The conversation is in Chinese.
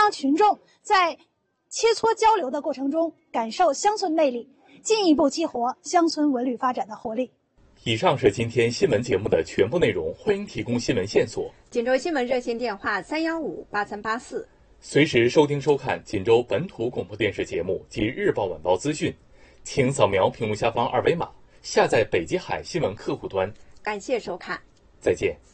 让群众在切磋交流的过程中感受乡村魅力，进一步激活乡村文旅发展的活力。 以上是今天新闻节目的全部内容，欢迎提供新闻线索。 锦州新闻热线电话3158384， 随时收听收看锦州本土广播电视节目及日报晚报资讯，请扫描屏幕下方二维码，下载北极海新闻客户端。 感谢收看， 再见。